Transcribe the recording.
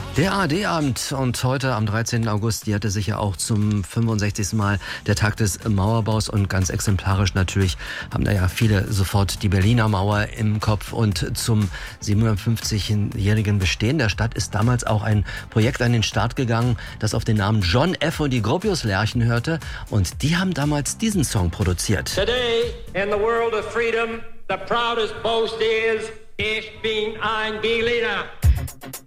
Der ARD-Abend und heute am 13. August jährte sich ja auch zum 65. Mal der Tag des Mauerbaus und ganz exemplarisch natürlich haben da ja viele sofort die Berliner Mauer im Kopf und zum 750-jährigen Bestehen der Stadt ist damals auch ein Projekt an den Start gegangen, das auf den Namen John F. und die Gropius-Lerchen hörte und die haben damals diesen Song produziert. Today in the world of freedom, the proudest boast is, ich bin ein Berliner.